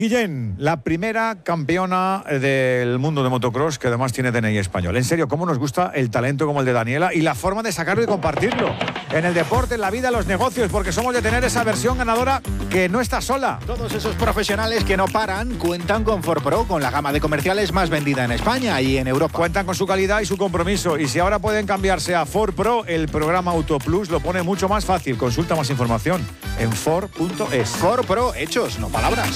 Guillén, la primera campeona del mundo de motocross, que además tiene DNI español. En serio, ¿cómo nos gusta el talento como el de Daniela y la forma de sacarlo y compartirlo? En el deporte, en la vida, en los negocios, porque somos de tener esa versión ganadora que no está sola. Todos esos profesionales que no paran cuentan con Ford Pro, con la gama de comerciales más vendida en España y en Europa. Cuentan con su calidad y su compromiso. Y si ahora pueden cambiarse a Ford Pro, el programa Auto Plus lo pone mucho más fácil. Consulta más información en Ford.es. Ford Pro, hechos, no palabras.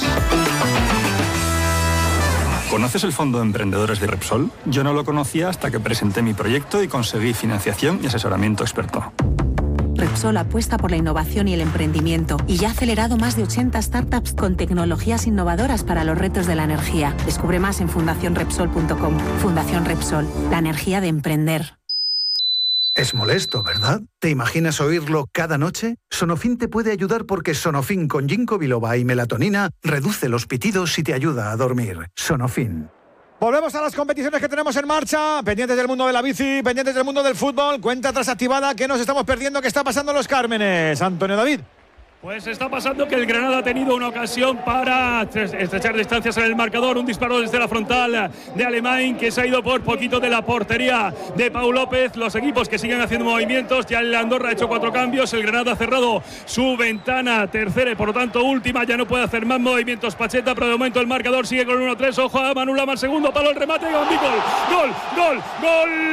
¿Conoces el Fondo de Emprendedores de Repsol? Yo no lo conocía hasta que presenté mi proyecto y conseguí financiación y asesoramiento experto. Repsol apuesta por la innovación y el emprendimiento y ya ha acelerado más de 80 startups con tecnologías innovadoras para los retos de la energía. Descubre más en fundacionrepsol.com. Fundación Repsol, la energía de emprender. Es molesto, ¿verdad? ¿Te imaginas oírlo cada noche? Sonofin te puede ayudar porque Sonofin con ginkgo biloba y melatonina reduce los pitidos y te ayuda a dormir. Sonofin. Volvemos a las competiciones que tenemos en marcha, pendientes del mundo de la bici, pendientes del mundo del fútbol, cuenta atrás activada, que nos estamos perdiendo, ¿qué está pasando en Los Cármenes? Antonio David. Pues está pasando que el Granada ha tenido una ocasión para estrechar distancias en el marcador, un disparo desde la frontal de Alemán que se ha ido por poquito de la portería de Pau López. Los equipos que siguen haciendo movimientos, ya el Andorra ha hecho 4 cambios, el Granada ha cerrado su ventana tercera y por lo tanto última, ya no puede hacer más movimientos Pacheta, pero de momento el marcador sigue con 1-3, ojo a Manu Lama, segundo palo, el remate y gol, gol.